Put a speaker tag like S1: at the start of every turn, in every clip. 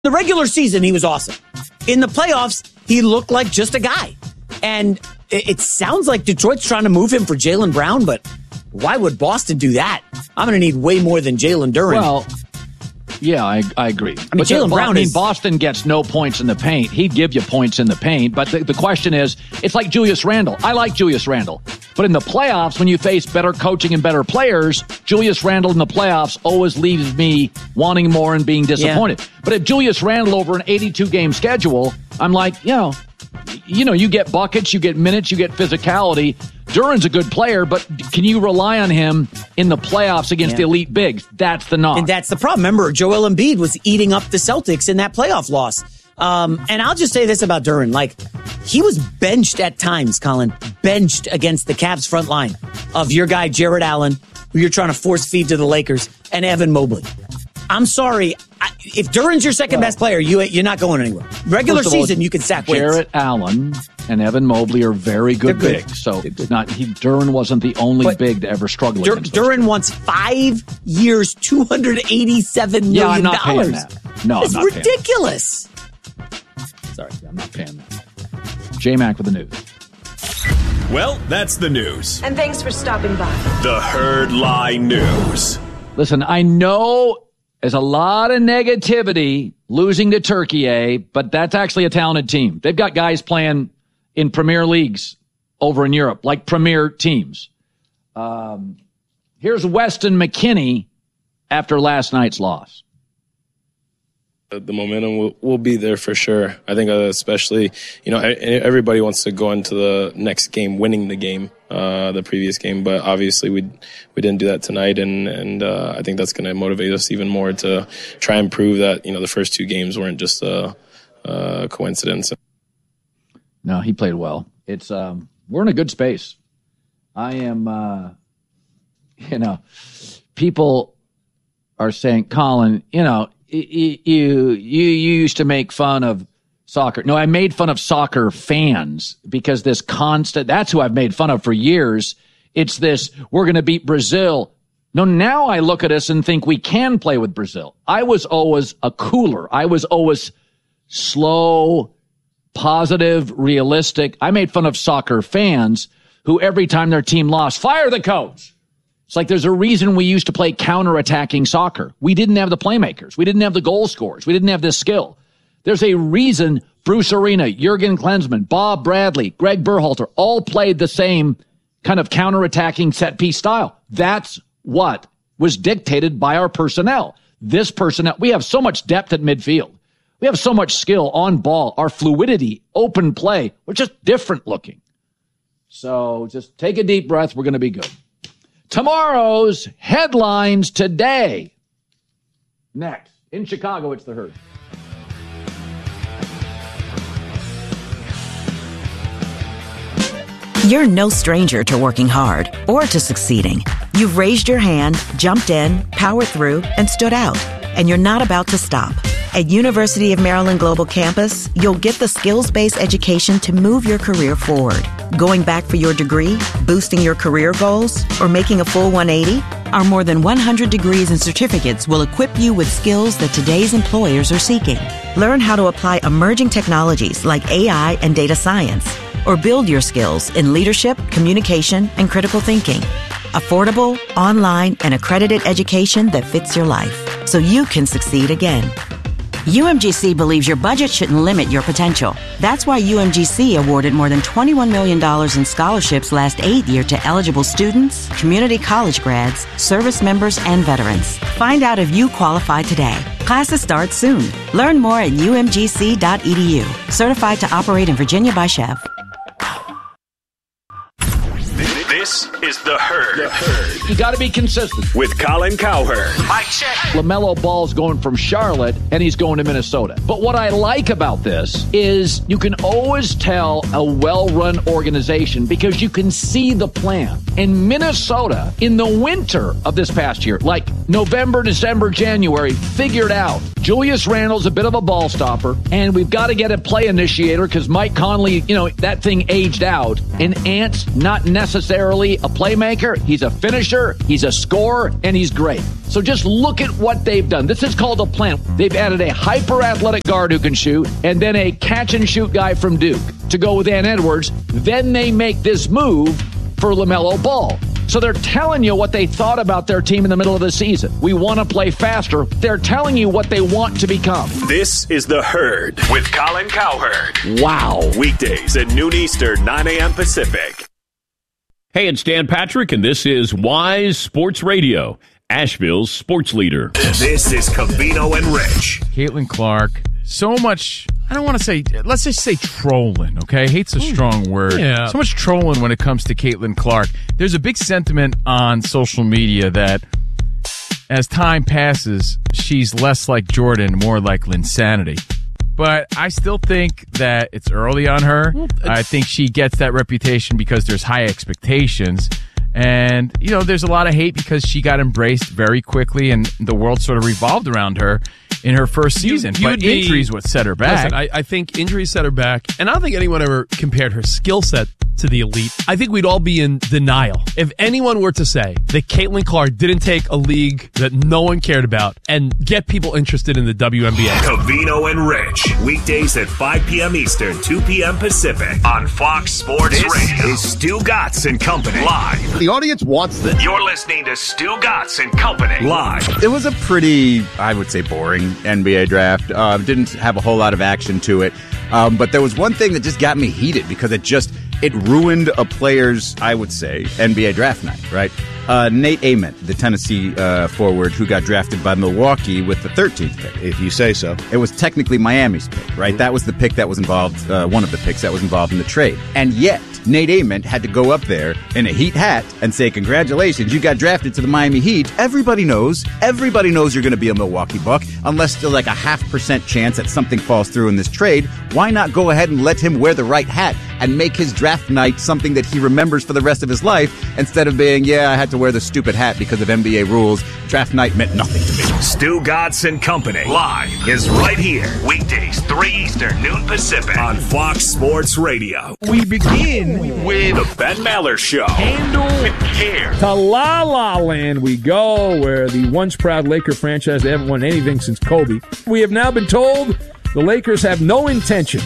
S1: The regular season, he was awesome. In the playoffs, he looked like just a guy. And it sounds like Detroit's trying to move him for Jaylen Brown, but why would Boston do that? I'm going to need way more than Jalen Duren.
S2: Well, yeah, I agree.
S1: I mean, Jaylen Brown
S2: Boston gets no points in the paint. He'd give you points in the paint. But the question is, it's like Julius Randle. I like Julius Randle. But in the playoffs, when you face better coaching and better players, Julius Randle in the playoffs always leaves me wanting more and being disappointed. Yeah. But if Julius Randle over an 82-game schedule, I'm like, you get buckets, you get minutes, you get physicality. Duren's a good player, but can you rely on him in the playoffs against the elite bigs? That's the knock.
S1: And that's the problem. Remember, Joel Embiid was eating up the Celtics in that playoff loss. And I'll just say this about Duren. Like, he was benched at times, Colin. Benched against the Cavs front line of your guy, Jared Allen, who you're trying to force feed to the Lakers, and Evan Mobley. I'm sorry. If Duren's your second best player, you're not going anywhere. Regular season, you can sack wins.
S2: Jared Allen and Evan Mobley are very good bigs. So Duren wasn't the only big to ever struggle against.
S1: Duren wants 5 years, $287 million.
S2: Yeah, I'm not paying that. No,
S1: it's ridiculous.
S2: Sorry, I'm not paying that. J-Mac with the news.
S3: Well, that's the news.
S4: And thanks for stopping by.
S3: The Herd Lie News.
S2: Listen, I know there's a lot of negativity losing to Turkey, but that's actually a talented team. They've got guys playing in premier leagues over in Europe, like premier teams. Here's Weston McKennie after last night's loss.
S5: The momentum will be there for sure. I think especially, everybody wants to go into the next game winning the game, the previous game, but obviously we didn't do that tonight, and I think that's going to motivate us even more to try and prove that, the first two games weren't just a coincidence.
S2: No, he played well. It's we're in a good space. I am, people are saying, Colin, you used to make fun of soccer. No, I made fun of soccer fans because this constant, that's who I've made fun of for years. It's this, we're going to beat Brazil. No, now I look at us and think we can play with Brazil. I was always a cooler. I was always slow, positive, realistic. I made fun of soccer fans who every time their team lost, fire the coach. It's like there's a reason we used to play counterattacking soccer. We didn't have the playmakers. We didn't have the goal scorers. We didn't have this skill. There's a reason Bruce Arena, Jurgen Klinsmann, Bob Bradley, Greg Berhalter all played the same kind of counterattacking set-piece style. That's what was dictated by our personnel. This personnel, we have so much depth at midfield. We have so much skill on ball. Our fluidity, open play, we're just different looking. So just take a deep breath. We're going to be good. Tomorrow's headlines today. Next, in Chicago, it's the Herd.
S6: You're no stranger to working hard or to succeeding. You've raised your hand, jumped in, powered through, and stood out. And you're not about to stop. At University of Maryland Global Campus, you'll get the skills-based education to move your career forward. Going back for your degree, boosting your career goals, or making a full 180? Our more than 100 degrees and certificates will equip you with skills that today's employers are seeking. Learn how to apply emerging technologies like AI and data science, or build your skills in leadership, communication, and critical thinking. Affordable, online, and accredited education that fits your life, so you can succeed again. UMGC believes your budget shouldn't limit your potential. That's why UMGC awarded more than $21 million in scholarships last 8 years to eligible students, community college grads, service members, and veterans. Find out if you qualify today. Classes start soon. Learn more at umgc.edu. Certified to operate in Virginia by Chev.
S3: This is The Herd. The Herd.
S2: You got to be consistent.
S3: With Colin Cowherd.
S4: Mic check.
S2: LaMelo Ball's going from Charlotte, and he's going to Minnesota. But what I like about this is you can always tell a well-run organization because you can see the plan. In Minnesota, in the winter of this past year, like November, December, January, figured out Julius Randle's a bit of a ball stopper, and we've got to get a play initiator because Mike Conley, that thing aged out, and Ant's not necessarily a playmaker. playmaker, he's a finisher, he's a scorer, and he's great. So just look at what they've done. This is called a plan. They've added a hyper-athletic guard who can shoot, and then a catch-and-shoot guy from Duke to go with Ant Edwards. Then they make this move for LaMelo Ball. So they're telling you what they thought about their team in the middle of the season. We want to play faster. They're telling you what they want to become.
S3: This is The Herd with Colin Cowherd.
S2: Wow.
S3: Weekdays at noon Eastern, 9 a.m. Pacific.
S4: Hey, it's Dan Patrick, and this is Wise Sports Radio, Asheville's sports leader.
S3: This is Covino and Rich.
S7: Caitlin Clark, so much, I don't want to say, let's just say trolling, okay? Hate's a strong word. Yeah. So much trolling when it comes to Caitlin Clark. There's a big sentiment on social media that as time passes, she's less like Jordan, more like Linsanity. But I still think that it's early on her. I think she gets that reputation because there's high expectations. And, you know, there's a lot of hate because she got embraced very quickly and the world sort of revolved around her in her first season. But injuries what set her back.
S8: Listen, I think injuries set her back. And I don't think anyone ever compared her skill set to the elite. I think we'd all be in denial if anyone were to say that Caitlin Clark didn't take a league that no one cared about and get people interested in the WNBA.
S3: Covino and Rich. Weekdays at 5 p.m. Eastern, 2 p.m. Pacific on Fox Sports Radio. This is Stu Gatz and Company live.
S9: The audience wants this.
S3: You're listening to Stu Gatz and Company live.
S9: It was a pretty, I would say, boring NBA draft. Didn't have a whole lot of action to it. But there was one thing that just got me heated because it ruined a player's, I would say, NBA draft night, right? Nate Ament, the Tennessee forward who got drafted by Milwaukee with the 13th pick.
S10: If you say so.
S9: It was technically Miami's pick, right? That was the pick that was involved, one of the picks that was involved in the trade. And yet, Nate Ament had to go up there in a Heat hat and say, congratulations, you got drafted to the Miami Heat. Everybody knows you're going to be a Milwaukee Buck, unless there's like a 0.5% chance that something falls through in this trade. Why not go ahead and let him wear the right hat and make his draft night something that he remembers for the rest of his life, instead of being, I had to wear the stupid hat because of NBA rules. Draft night meant nothing to me.
S3: Stu Gatz and Company live is right here. Weekdays, 3 Eastern, noon Pacific on Fox Sports Radio.
S7: We begin with
S3: The Ben Maller Show.
S7: Handle
S3: with care.
S11: To La La Land we go, where the once proud Laker franchise, they haven't won anything since Kobe. We have now been told the Lakers have no intention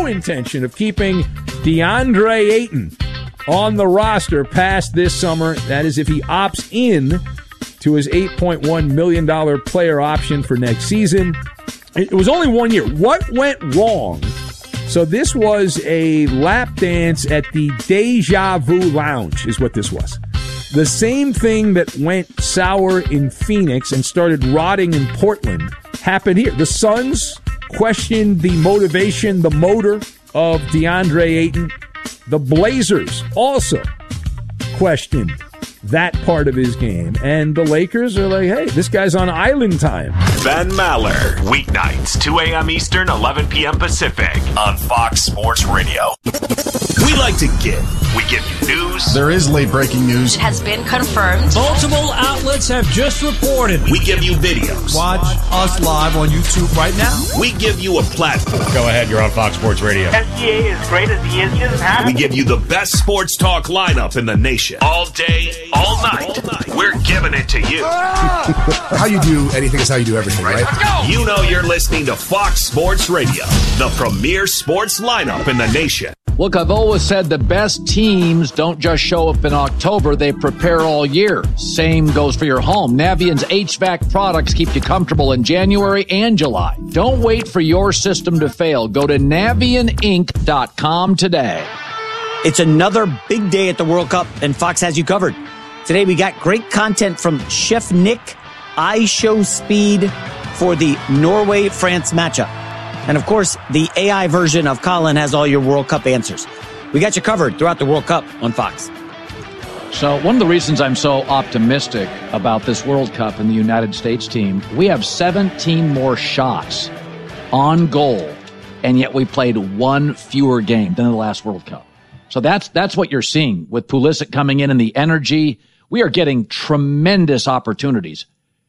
S11: of keeping DeAndre Ayton on the roster past this summer. That is if he opts in to his $8.1 million player option for next season. It was only 1 year. What went wrong? So this was a lap dance at the Deja Vu Lounge is what this was. The same thing that went sour in Phoenix and started rotting in Portland happened here. The Suns questioned the motivation, the motor of DeAndre Ayton. The Blazers also questioned that part of his game. And the Lakers are like, hey, this guy's on island time.
S3: Ben Maller, weeknights, 2 a.m. Eastern, 11 p.m. Pacific on Fox Sports Radio. We like to give. We give you news.
S10: There is late breaking news.
S12: It has been confirmed.
S13: Multiple outlets have just reported.
S3: We give you videos.
S13: Watch us live on YouTube right now.
S3: We give you a platform.
S10: Go ahead, you're on Fox Sports Radio.
S14: SGA, as great as he is, he doesn't have
S3: We give you the best sports talk lineup in the nation. All day, all night. We're giving it to you.
S10: How you do anything is how you do everything, right?
S3: Let's go. You know you're listening to Fox Sports Radio, the premier sports lineup in the nation.
S2: Look, I've always said the best teams don't just show up in October, they prepare all year. Same goes for your home. Navient's HVAC products keep you comfortable in January and July. Don't wait for your system to fail. Go to NavientInc.com today.
S1: It's another big day at the World Cup, and Fox has you covered. Today we got great content from Chef Nick, iShowSpeed for the Norway-France matchup. And of course, the AI version of Colin has all your World Cup answers. We got you covered throughout the World Cup on Fox.
S2: So one of the reasons I'm so optimistic about this World Cup and the United States team, we have 17 more shots on goal, and yet we played one fewer game than the last World Cup. So that's what you're seeing with Pulisic coming in and the energy. We are getting tremendous opportunities.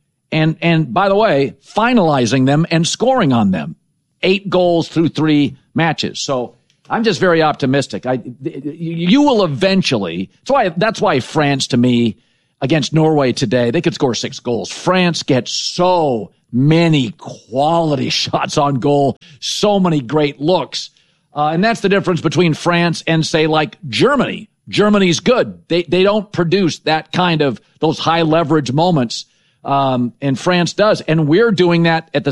S2: And by the way, finalizing them and scoring on them. 8 goals through 3 matches. So I'm just very optimistic. You will eventually. That's why France, to me, against Norway today, they could score 6 goals. France gets so many quality shots on goal, so many great looks. And that's the difference between France and, say, like Germany. Germany's good. They don't produce that kind of those high leverage moments. And France does. And we're doing that at the